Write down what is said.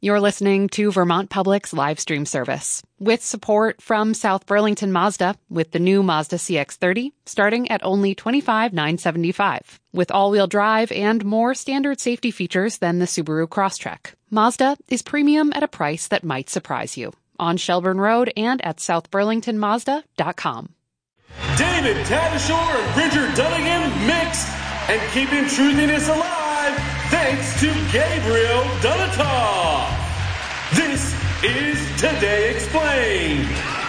You're listening to Vermont Public's live stream service with support from South Burlington Mazda with the new Mazda CX-30 starting at only $25,975 with all-wheel drive and more standard safety features than the Subaru Crosstrek. Mazda is premium at a price that might surprise you. On Shelburne Road and at southburlingtonmazda.com. David Tatasciore and Bridger Dunnigan mix and keeping truthiness alive thanks to Gabriel Donatov. This is Today Explained.